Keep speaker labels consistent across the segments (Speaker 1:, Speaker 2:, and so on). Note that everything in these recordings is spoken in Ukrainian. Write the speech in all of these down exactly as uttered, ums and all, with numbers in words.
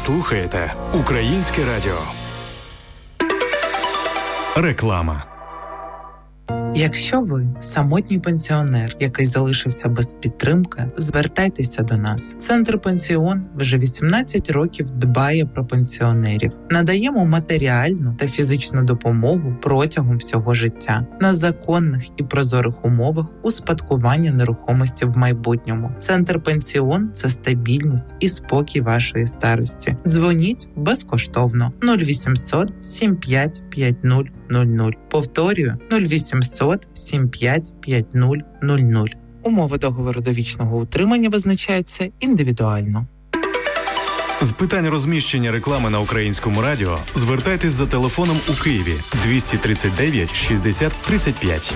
Speaker 1: слухаєте Українське радіо. Реклама.
Speaker 2: Якщо ви самотній пенсіонер, який залишився без підтримки, звертайтеся до нас. Центр «Пенсіон» вже вісімнадцять років дбає про пенсіонерів. Надаємо матеріальну та фізичну допомогу протягом всього життя. На законних і прозорих умовах успадкування нерухомості в майбутньому. Центр «Пенсіон» – це стабільність і спокій вашої старості. Дзвоніть безкоштовно. нуль вісімсот сім п'ять п'ять нуль нуль нуль. Повторюю, нуль вісімсот сім п'ять п'ять нуль нуль нуль. Умови договору довічного утримання визначаються індивідуально.
Speaker 1: З питань розміщення реклами на Українському радіо звертайтесь за телефоном у Києві двісті тридцять дев'ять шістдесят тридцять п'ять.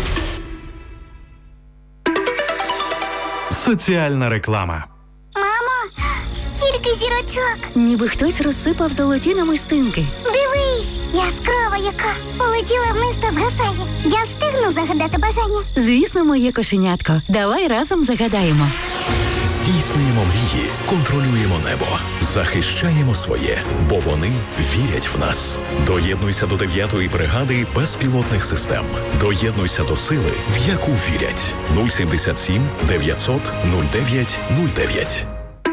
Speaker 1: Соціальна реклама.
Speaker 3: Мамо, стільки зірочок.
Speaker 4: Ніби хтось розсипав золоті намистинки.
Speaker 3: Дивись, яскрава яка. Полетіла вниз та згасає. Я встигну загадати бажання?
Speaker 4: Звісно, моє кошенятко. Давай разом загадаємо.
Speaker 5: Здійснюємо мрії, контролюємо небо, захищаємо своє, бо вони вірять в нас. Доєднуйся до дев'ятої бригади безпілотних систем. Доєднуйся до сили, в яку вірять. нуль сімдесят сім дев'ятсот нуль дев'ять нуль дев'ять.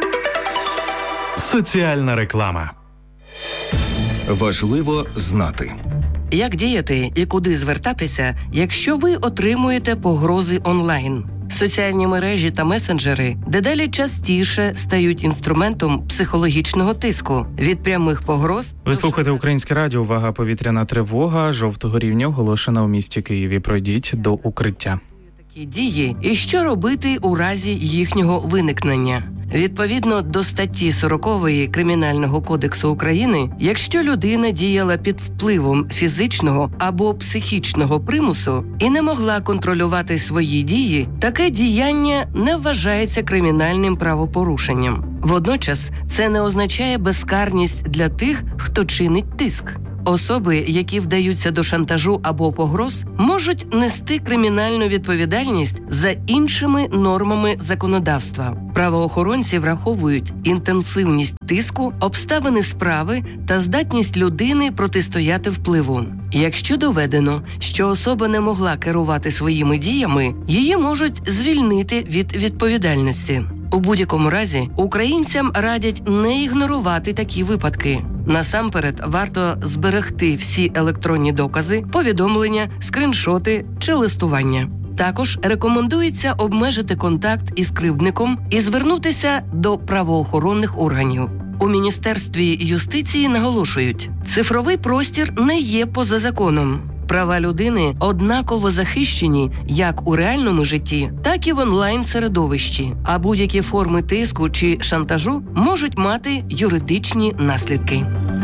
Speaker 1: Соціальна реклама.
Speaker 6: Важливо знати.
Speaker 7: Як діяти і куди звертатися, якщо ви отримуєте погрози онлайн? Соціальні мережі та месенджери дедалі частіше стають інструментом психологічного тиску. Від прямих погроз...
Speaker 8: Ви слухаєте Українське радіо. Увага, повітряна тривога жовтого рівня оголошена у місті Києві. Пройдіть до укриття.
Speaker 7: Такі дії і що робити у разі їхнього виникнення? Відповідно до статті сорокової Кримінального кодексу України, якщо людина діяла під впливом фізичного або психічного примусу і не могла контролювати свої дії, таке діяння не вважається кримінальним правопорушенням. Водночас це не означає безкарність для тих, хто чинить тиск. Особи, які вдаються до шантажу або погроз, можуть нести кримінальну відповідальність за іншими нормами законодавства. Правоохоронці враховують інтенсивність тиску, обставини справи та здатність людини протистояти впливу. Якщо доведено, що особа не могла керувати своїми діями, її можуть звільнити від відповідальності. У будь-якому разі, українцям радять не ігнорувати такі випадки. Насамперед, варто зберегти всі електронні докази, повідомлення, скриншоти чи листування. Також рекомендується обмежити контакт із кривдником і звернутися до правоохоронних органів. У Міністерстві юстиції наголошують, цифровий простір не є поза законом. Права людини однаково захищені як у реальному житті, так і в онлайн-середовищі, а будь-які форми тиску чи шантажу можуть мати юридичні наслідки.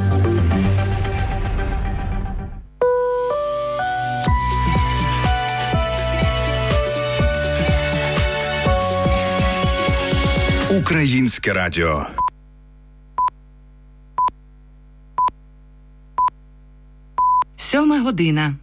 Speaker 6: Українське радіо.
Speaker 9: Сьома година.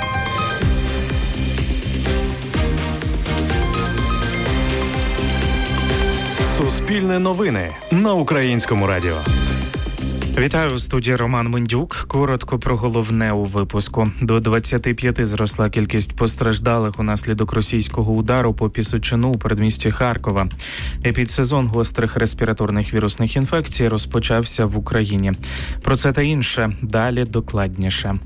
Speaker 1: Суспільне новини на Українському радіо.
Speaker 8: Вітаю, у студії Роман Мендюк. Коротко про головне у випуску. До двадцяти п'яти зросла кількість постраждалих унаслідок російського удару по Пісочину у передмісті Харкова. Епідсезон гострих респіраторних вірусних інфекцій розпочався в Україні. Про це та інше далі докладніше.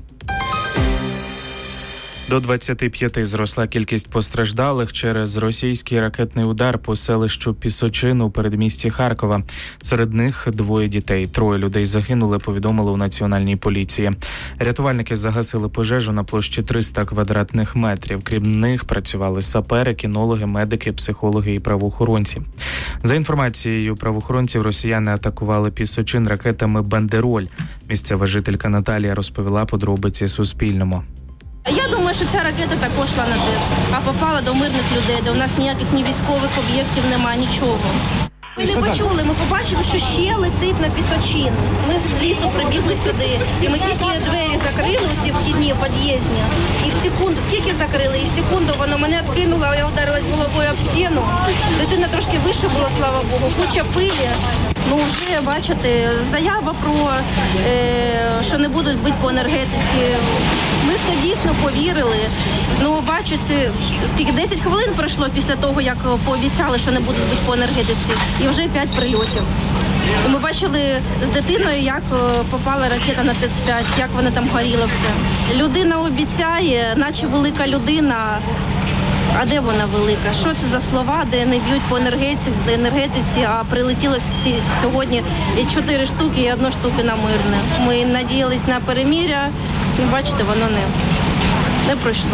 Speaker 8: До двадцяти п'яти зросла кількість постраждалих через російський ракетний удар по селищу Пісочин у передмісті Харкова. Серед них двоє дітей. Троє людей загинули, повідомили у Національній поліції. Рятувальники загасили пожежу на площі триста квадратних метрів. Крім них працювали сапери, кінологи, медики, психологи і правоохоронці. За інформацією правоохоронців, росіяни атакували Пісочин ракетами «Бандероль». Місцева жителька Наталія розповіла подробиці Суспільному.
Speaker 10: Я думаю, що ця ракета також йшла на ТЕЦ, а попала до мирних людей, де у нас ніяких ні військових об'єктів немає, нічого. Ми не почули, ми побачили, що ще летить на пісочину. Ми з лісу прибігли сюди, і ми тільки двері закрили, ці вхідні, під'їзні, і в секунду, тільки закрили, і в секунду воно мене відкинуло, я вдарилась головою об стіну. Дитина трошки вище була, слава Богу, куча пилі. Ну, вже, бачите, заява про, е, що не будуть бити по енергетиці. Ми в це дійсно повірили. Ну, бачите, скільки, десять хвилин пройшло після того, як пообіцяли, що не будуть бити по енергетиці, і вже п'ять прильотів. І ми бачили з дитиною, як попала ракета на ТЕЦ п'ять, як вона там горіла все. Людина обіцяє, наче велика людина. А де вона велика? Що це за слова, де не б'ють по енергетиці, де енергетиці, а прилетіло сьогодні чотири штуки і одна штука на Мирне. Ми надіялись на перемир'я, ну, бачите, воно не, не пройшло.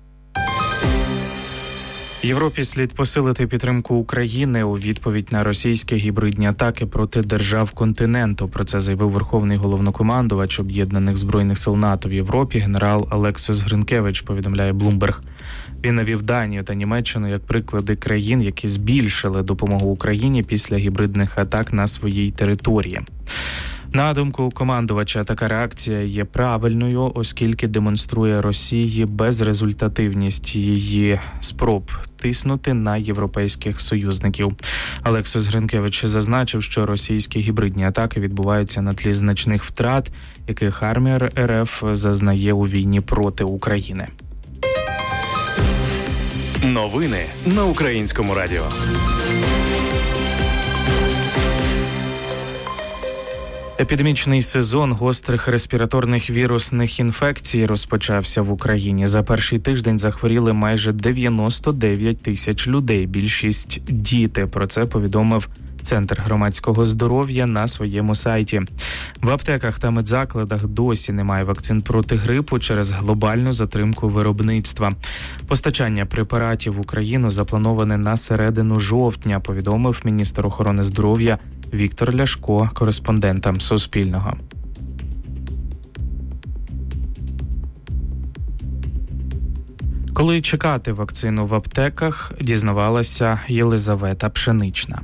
Speaker 8: Європі слід посилити підтримку України у відповідь на російські гібридні атаки проти держав континенту. Про це заявив Верховний головнокомандувач Об'єднаних збройних сил НАТО в Європі генерал Олексіс Гринкевич, повідомляє Bloomberg. Він навів Данію та Німеччину як приклади країн, які збільшили допомогу Україні після гібридних атак на своїй території. На думку командувача, така реакція є правильною, оскільки демонструє Росії безрезультативність її спроб тиснути на європейських союзників. Олексіс Гринкевич зазначив, що російські гібридні атаки відбуваються на тлі значних втрат, яких армія РФ зазнає у війні проти України.
Speaker 1: Новини на Українському радіо.
Speaker 8: Епідемічний сезон гострих респіраторних вірусних інфекцій розпочався в Україні. За перший тиждень захворіли майже дев'яносто дев'ять тисяч людей, більшість – діти. Про це повідомив Центр громадського здоров'я на своєму сайті. В аптеках та медзакладах досі немає вакцин проти грипу через глобальну затримку виробництва. Постачання препаратів в Україну заплановане на середину жовтня, повідомив міністр охорони здоров'я Віктор Ляшко кореспондентам Суспільного. Коли чекати вакцину в аптеках, дізнавалася Єлизавета Пшенична.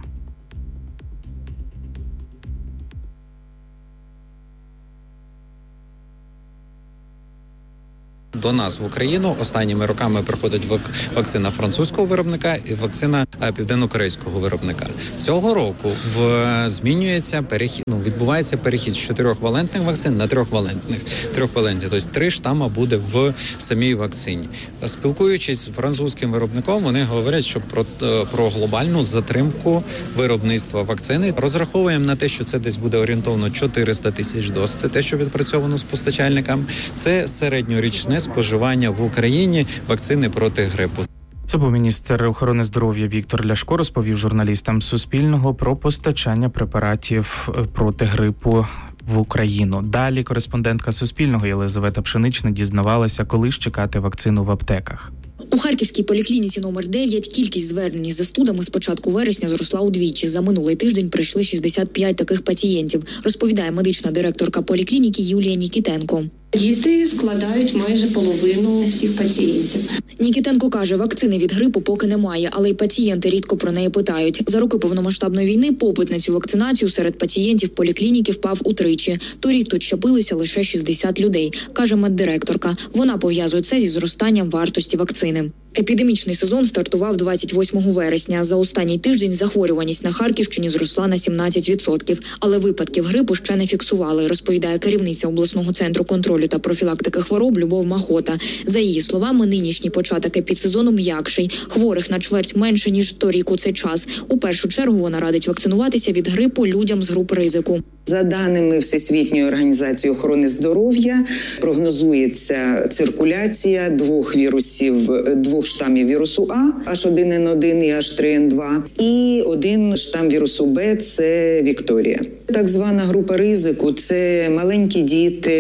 Speaker 11: До нас в Україну останніми роками приходить вакцина французького виробника і вакцина південно-корейського виробника. Цього року в змінюється перехід, ну, відбувається перехід з чотирьохвалентних вакцин на трьохвалентних. Трьохвалентні, тобто три штама буде в самій вакцині. Спілкуючись з французьким виробником, вони говорять, що про, про глобальну затримку виробництва вакцини. Розраховуємо на те, що це десь буде орієнтовно чотириста тисяч доз. Це те, що відпрацьовано з постачальниками. Це середньорічне споживання в Україні вакцини проти грипу.
Speaker 8: Це був міністр охорони здоров'я Віктор Ляшко, розповів журналістам Суспільного про постачання препаратів проти грипу в Україну. Далі кореспондентка Суспільного Єлизавета Пшенична дізнавалася, коли ж чекати вакцину в аптеках.
Speaker 12: У Харківській поліклініці номер дев'ять кількість звернень з застудами з початку вересня зросла удвічі. За минулий тиждень прийшли шістдесят п'ять таких пацієнтів, розповідає медична директорка поліклініки Юлія Нікітенко.
Speaker 13: Діти складають майже половину всіх пацієнтів.
Speaker 12: Нікітенко каже, вакцини від грипу поки немає, але й пацієнти рідко про неї питають. За роки повномасштабної війни попит на цю вакцинацію серед пацієнтів поліклініки впав утричі. Торік тут щепилися лише шістдесят людей, каже меддиректорка. Вона пов'язує це зі зростанням вартості вакцини. Епідемічний сезон стартував двадцять восьмого вересня. За останній тиждень захворюваність на Харківщині зросла на сімнадцять відсотків. Але випадків грипу ще не фіксували, розповідає керівниця обласного центру контролю та профілактики хвороб Любов Махота. За її словами, нинішній початок епідсезону м'якший. Хворих на чверть менше, ніж торік у цей час. У першу чергу вона радить вакцинуватися від грипу людям з груп ризику.
Speaker 14: За даними Всесвітньої організації охорони здоров'я, прогнозується циркуляція двох вірусів, двох штамів вірусу А, ейч один ен один і ейч три ен два, і один штам вірусу Б – це Вікторія. Так звана група ризику – це маленькі діти,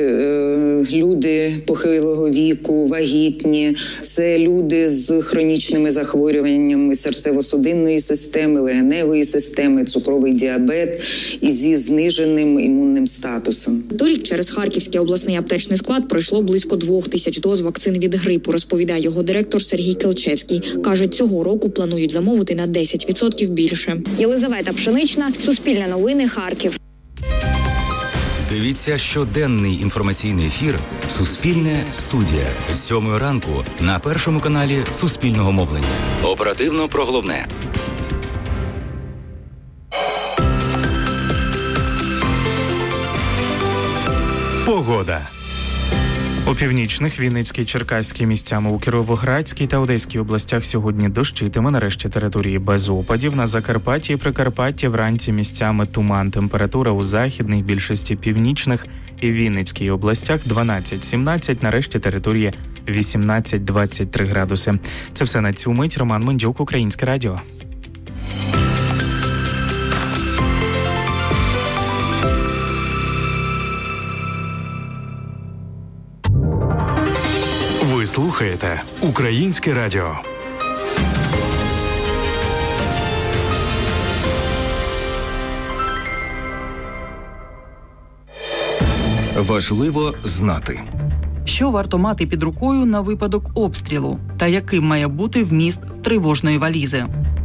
Speaker 14: люди похилого віку, вагітні, це люди з хронічними захворюваннями серцево-судинної системи, легеневої системи, цукровий діабет і зі зниженим імунним статусом.
Speaker 12: Торік через Харківський обласний аптечний склад пройшло близько двох тисяч доз вакцин від грипу, розповідає його директор Сергій Келчевський. Каже, цього року планують замовити на десять відсотків більше.
Speaker 15: Єлизавета Пшенична, Суспільне новини, Харків.
Speaker 16: Дивіться щоденний інформаційний ефір «Суспільне студія» з сьомої ранку на першому каналі Суспільного мовлення. Оперативно про головне.
Speaker 1: Погода.
Speaker 8: У північних, Вінницькій, Черкаській місцями, у Кіровоградській та Одеській областях сьогодні дощитиме, на решті території без опадів. На Закарпатті і Прикарпатті вранці місцями туман. Температура у західних, більшості північних і Вінницькій областях дванадцять-сімнадцять, на решті території вісімнадцять-двадцять три градуси. Це все на цю мить. Роман Мендюк, Українське радіо.
Speaker 1: Ви слухаєте Українське радіо.
Speaker 6: Важливо знати.
Speaker 9: Що варто мати під рукою на випадок обстрілу? Та яким має бути вміст тривожної валізи?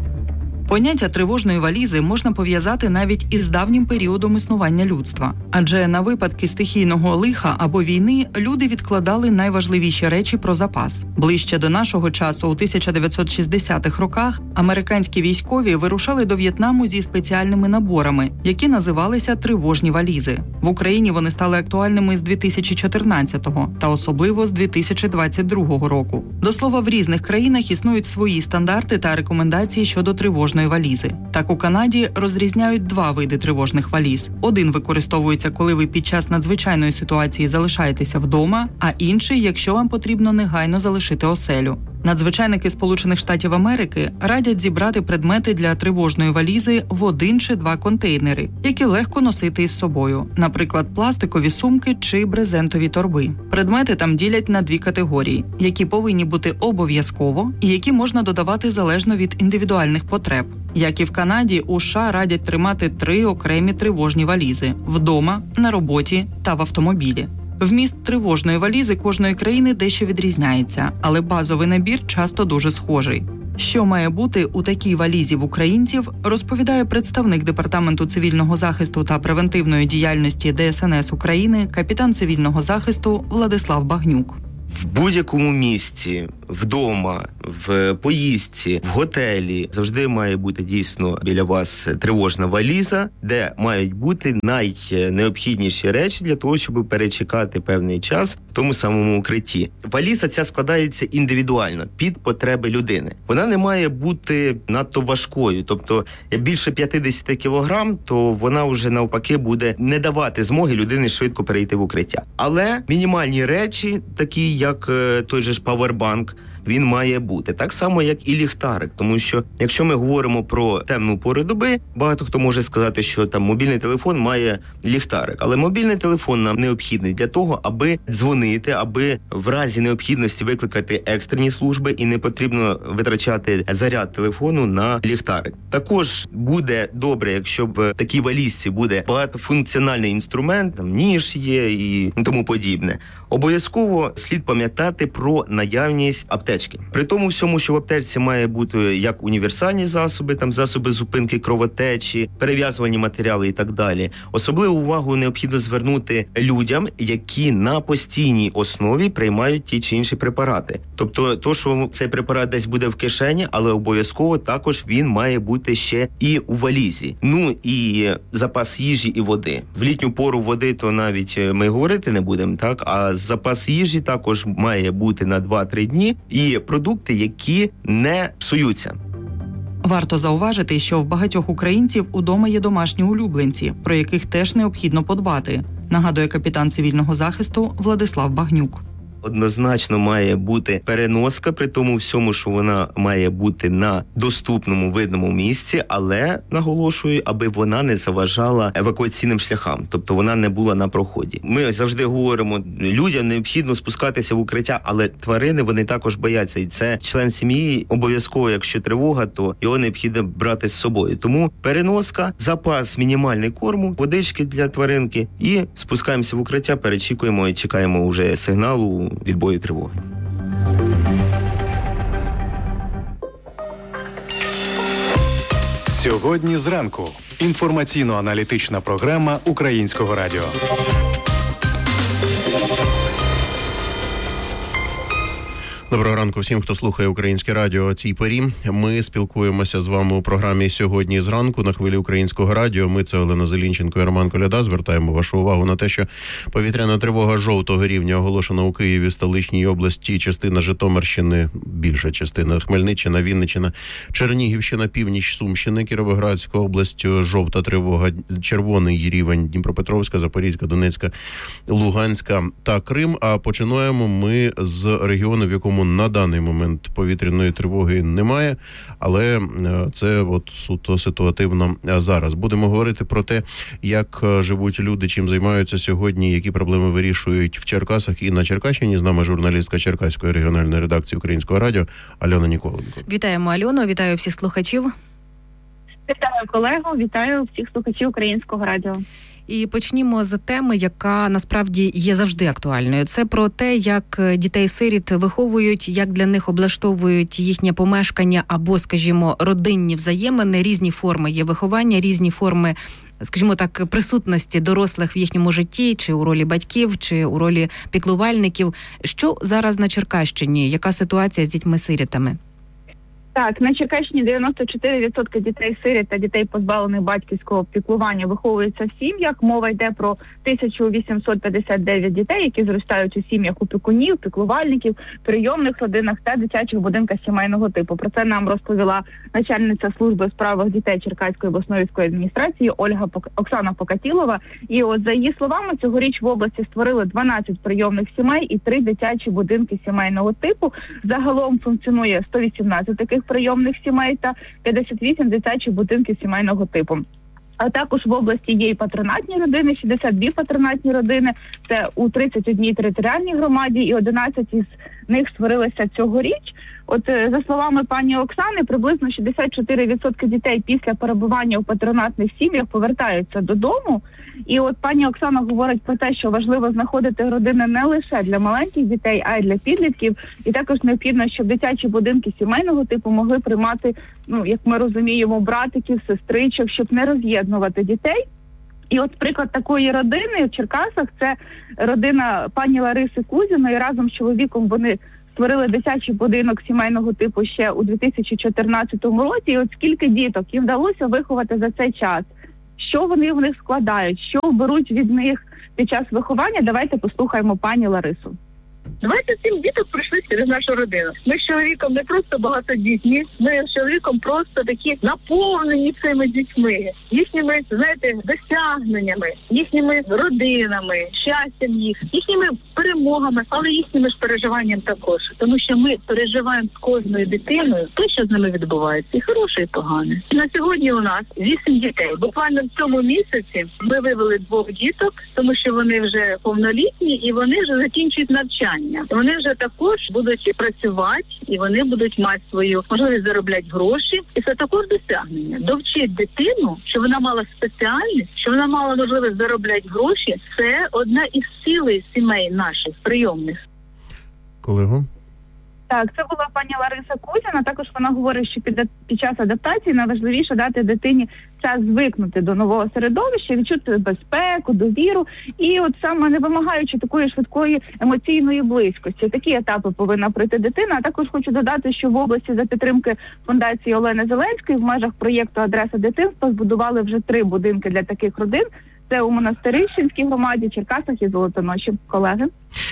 Speaker 9: Поняття тривожної валізи можна пов'язати навіть із давнім періодом існування людства. Адже на випадки стихійного лиха або війни люди відкладали найважливіші речі про запас. Ближче до нашого часу, у тисяча дев'ятсот шістдесятих роках, американські військові вирушали до В'єтнаму зі спеціальними наборами, які називалися тривожні валізи. В Україні вони стали актуальними з дві тисячі чотирнадцятого та особливо з дві тисячі двадцять другого року. До слова, в різних країнах існують свої стандарти та рекомендації щодо тривожної валізи. Так, у Канаді розрізняють два види тривожних валіз. Один використовується, коли ви під час надзвичайної ситуації залишаєтеся вдома, а інший, якщо вам потрібно негайно залишити оселю. Надзвичайники Сполучених Штатів Америки радять зібрати предмети для тривожної валізи в один чи два контейнери, які легко носити із собою, наприклад, пластикові сумки чи брезентові торби. Предмети там ділять на дві категорії, які повинні бути обов'язково і які можна додавати залежно від індивідуальних потреб. Як і в Канаді, у США радять тримати три окремі тривожні валізи – вдома, на роботі та в автомобілі. Вміст тривожної валізи кожної країни дещо відрізняється, але базовий набір часто дуже схожий. Що має бути у такій валізі в українців, розповідає представник Департаменту цивільного захисту та превентивної діяльності Де Ес Ен Ес України, капітан цивільного захисту Владислав Багнюк.
Speaker 17: В будь-якому місці, вдома, в поїздці, в готелі завжди має бути дійсно біля вас тривожна валіза, де мають бути найнеобхідніші речі для того, щоб перечекати певний час в тому самому укритті. Валіза ця складається індивідуально, під потреби людини. Вона не має бути надто важкою, тобто більше п'ятдесят кілограм, то вона вже навпаки буде не давати змоги людині швидко перейти в укриття. Але мінімальні речі, такі як той же ж павербанк, він має бути. Так само, як і ліхтарик. Тому що, якщо ми говоримо про темну пору доби, багато хто може сказати, що там мобільний телефон має ліхтарик. Але мобільний телефон нам необхідний для того, аби дзвонити, аби в разі необхідності викликати екстрені служби і не потрібно витрачати заряд телефону на ліхтарик. Також буде добре, якщо в такій валізці буде багатофункціональний інструмент, там ніж є і тому подібне. Обов'язково слід пам'ятати про наявність аптечки. При тому всьому, що в аптечці має бути як універсальні засоби, там засоби зупинки кровотечі, перев'язувальні матеріали і так далі. Особливу увагу необхідно звернути людям, які на постійній основі приймають ті чи інші препарати. Тобто, то, що цей препарат десь буде в кишені, але обов'язково також він має бути ще і у валізі. Ну і запас їжі і води. В літню пору води то навіть ми говорити не будемо, так? А запас їжі також має бути на два-три дні. І продукти, які не псуються.
Speaker 9: Варто зауважити, що в багатьох українців удома є домашні улюбленці, про яких теж необхідно подбати, нагадує капітан цивільного захисту Владислав Багнюк.
Speaker 17: однозначно має бути переноска, при тому всьому, що вона має бути на доступному, видному місці, але, наголошую, аби вона не заважала евакуаційним шляхам, тобто вона не була на проході. Ми завжди говоримо, людям необхідно спускатися в укриття, але тварини, вони також бояться, і це член сім'ї, обов'язково, якщо тривога, то його необхідно брати з собою. Тому переноска, запас мінімальний корму, водички для тваринки і спускаємося в укриття, перечікуємо і чекаємо вже сигналу відбою тривоги.
Speaker 1: Сьогодні зранку. Інформаційно-аналітична програма Українського радіо.
Speaker 18: Доброго ранку всім, хто слухає Українське радіо о цій порі. Ми спілкуємося з вами у програмі «Сьогодні зранку» на хвилі Українського радіо. Ми, це Олена Зелінченко і Роман Коляда, звертаємо вашу увагу на те, що повітряна тривога жовтого рівня оголошена у Києві, столичній області, частина Житомирщини, більша частина Хмельниччина, Вінниччина, Чернігівщина, північ Сумщини, Кіровоградська область, жовта тривога, червоний рівень Дніпропетровська, Запорізька, Донецька, Луганська та Крим. А починаємо ми з регіону, в якому на даний момент повітряної тривоги немає, але це от суто ситуативно зараз. Будемо говорити про те, як живуть люди, чим займаються сьогодні, які проблеми вирішують в Черкасах і на Черкащині. З нами журналістка Черкаської регіональної редакції Українського радіо Альона Ніколенко.
Speaker 19: Вітаємо Альону, вітаю всіх слухачів.
Speaker 20: Вітаю колегу, вітаю всіх слухачів Українського радіо.
Speaker 19: І почнімо з теми, яка насправді є завжди актуальною. Це про те, як дітей-сиріт виховують, як для них облаштовують їхнє помешкання або, скажімо, родинні взаємини, різні форми є виховання, різні форми, скажімо так, присутності дорослих в їхньому житті, чи у ролі батьків, чи у ролі піклувальників. Що зараз на Черкащині? Яка ситуація з дітьми-сирітами?
Speaker 20: Так, на Черкащині дев'яносто чотири відсотки дітей-сиріт та дітей, позбавлених батьківського піклування, виховуються в сім'ях. Мова йде про тисячу вісімсот п'ятдесят дев'ять дітей, які зростають у сім'ях опікунів, піклувальників, прийомних родинах та дитячих будинках сімейного типу. Про це нам розповіла начальниця служби у справах дітей Черкаської обласної військової адміністрації Ольга Пок... Оксана Покатілова. І от за її словами, цьогоріч в області створили дванадцять прийомних сімей і три дитячі будинки сімейного типу. Загалом функціонує сто вісімнадцять таких прийомних сімей та п'ятдесят вісім дитячих будинків сімейного типу. А також в області є і патронатні родини, шістдесят дві патронатні родини, це у тридцять одній територіальній громаді, і одинадцять із них створилися цьогоріч. От, за словами пані Оксани, приблизно шістдесят чотири відсотки дітей після перебування у патронатних сім'ях повертаються додому. І от пані Оксана говорить про те, що важливо знаходити родини не лише для маленьких дітей, а й для підлітків. І також необхідно, щоб дитячі будинки сімейного типу могли приймати, ну, як ми розуміємо, братиків, сестричок, щоб не роз'єднувати дітей. І от приклад такої родини в Черкасах – це родина пані Лариси Кузіної. Разом з чоловіком вони створили дитячий будинок сімейного типу ще у дві тисячі чотирнадцятому році. І от скільки діток їм вдалося виховати за цей час, що вони в них складають, що беруть від них під час виховання, давайте послухаємо пані Ларису.
Speaker 21: двадцять сім діток прийшли через нашу родину. Ми з чоловіком не просто багатодітні, ми з чоловіком просто такі наповнені цими дітьми, їхніми, знаєте, досягненнями, їхніми родинами, щастям їх, їхніми перемогами, але їхніми ж переживанням також. Тому що ми переживаємо з кожною дитиною те, що з ними відбувається, і хороше, і погане. На сьогодні у нас вісім дітей. Буквально в цьому місяці ми вивели двох діток, тому що вони вже повнолітні і вони вже закінчують навчання. Вони вже також будуть працювати, і вони будуть мати свою можливість заробляти гроші. І це також досягнення. Довчити дитину, що вона мала спеціальність, що вона мала можливість заробляти гроші, це одна із силей сімей наших прийомних.
Speaker 18: Колего?
Speaker 20: Так, це була пані Лариса Кузіна. Також вона говорить, що під, під час адаптації найважливіше дати дитині час звикнути до нового середовища, відчути безпеку, довіру. І от саме не вимагаючи такої швидкої емоційної близькості. Такі етапи повинна пройти дитина. А також хочу додати, що в області за підтримки фундації Олени Зеленської в межах проєкту «Адреса дитинства» збудували вже три будинки для таких родин. Це у Монастирищенській громаді, Черкасах і Золотоноші. Колеги?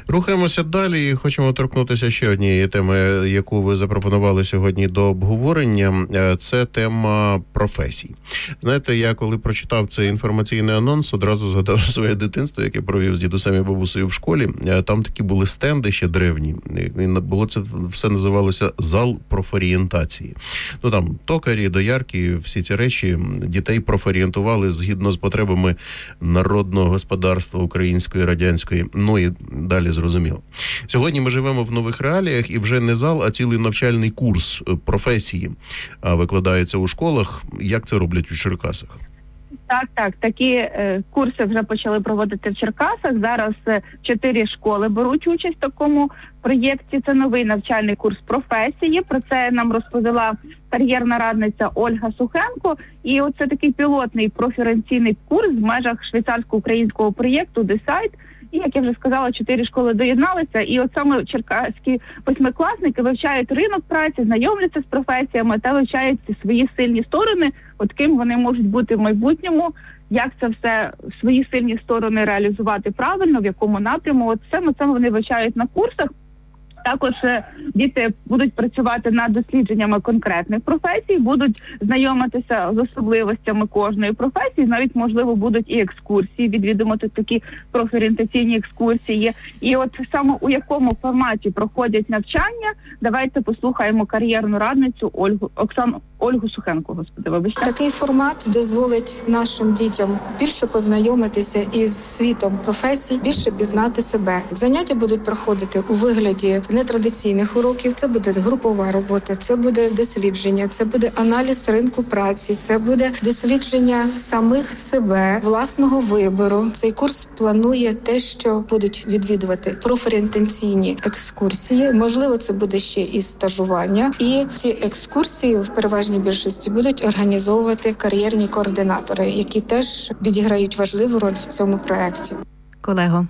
Speaker 18: Рухаємося далі і хочемо торкнутися ще однієї теми, яку ви запропонували сьогодні до обговорення. Це тема професій. Знаєте, я коли прочитав цей інформаційний анонс, одразу згадав своє дитинство, яке провів з дідусем і бабусею в школі. Там такі були стенди ще древні. І було це все називалося зал профорієнтації. Ну там токарі, доярки, всі ці речі дітей профорієнтували згідно з потребами народного господарства української, радянської. Ну і далі зрозуміло. Сьогодні ми живемо в нових реаліях і вже не зал, а цілий навчальний курс професії викладається у школах. Як це роблять у Черкасах?
Speaker 20: Так, так, такі е, курси вже почали проводити в Черкасах. Зараз е, чотири школи беруть участь в такому проєкті. Це новий навчальний курс професії. Про це нам розповіла кар'єрна радниця Ольга Сухенко. І оце такий пілотний профорієнтаційний курс в межах швейцарсько-українського проєкту «Десайт». І, як я вже сказала, чотири школи доєдналися. І от саме черкаські восьмикласники вивчають ринок праці, знайомляться з професіями та вивчають свої сильні сторони, от ким вони можуть бути в майбутньому, як це все, свої сильні сторони реалізувати правильно, в якому напряму. От саме це вони вивчають на курсах. Також діти будуть працювати над дослідженнями конкретних професій, будуть знайомитися з особливостями кожної професії, навіть, можливо, будуть і екскурсії, відвідувати такі профорієнтаційні екскурсії. І от саме у якому форматі проходять навчання, давайте послухаємо кар'єрну радницю Ольгу Оксану Ольгу Сухенко, господи, вибачте.
Speaker 2: Такий формат дозволить нашим дітям більше познайомитися із світом професій, більше пізнати себе. Заняття будуть проходити у вигляді нетрадиційних уроків. Це буде групова робота, це буде дослідження, це буде аналіз ринку праці, це буде дослідження самих себе, власного вибору. Цей курс планує те, що будуть відвідувати профорієнтаційні екскурсії. Можливо, це буде ще і стажування. І ці екскурсії в переважній більшості будуть організовувати кар'єрні координатори, які теж відіграють важливу роль в цьому проєкті.
Speaker 19: Колего.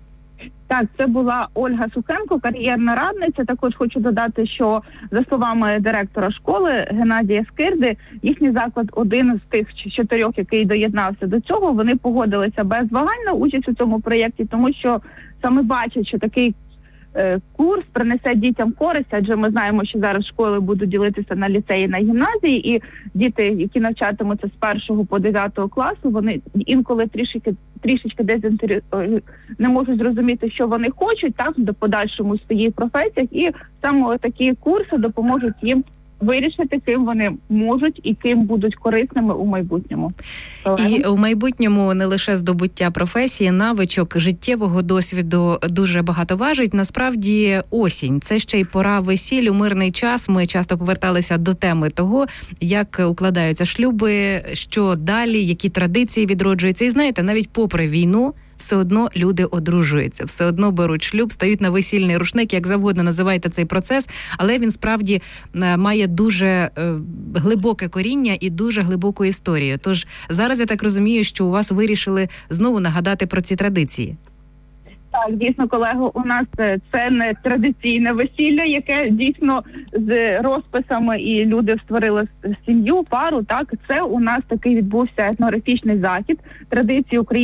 Speaker 20: Так, це була Ольга Сухенко, кар'єрна радниця. Також хочу додати, що за словами директора школи Геннадія Скирди, їхній заклад один з тих чотирьох, який доєднався до цього, вони погодилися без вагань на участь у цьому проєкті, тому що саме бачать, що такий е, курс принесе дітям користь, адже ми знаємо, що зараз школи будуть ділитися на ліцеї, на гімназії, і діти, які навчатимуться з першого по дев'ятого класу, вони інколи трішки трішечки дезінтері... не можуть зрозуміти, що вони хочуть, так, до подальшому в своїх професіях, і саме такі курси допоможуть їм вирішити, ким вони можуть і ким будуть корисними у майбутньому.
Speaker 19: І у майбутньому не лише здобуття професії, навичок, життєвого досвіду дуже багато важить. Насправді осінь – це ще й пора весіль, у мирний час. Ми часто поверталися до теми того, як укладаються шлюби, що далі, які традиції відроджуються. І знаєте, навіть попри війну, все одно люди одружуються, все одно беруть шлюб, стають на весільний рушник, як завгодно називайте цей процес, але він справді має дуже е, глибоке коріння і дуже глибоку історію. Тож зараз я так розумію, що у вас вирішили знову нагадати про ці традиції.
Speaker 20: Так, дійсно, колего, у нас це не традиційне весілля, яке дійсно з розписами і люди створили сім'ю, пару. Так, це у нас такий відбувся етнографічний захід традиції України.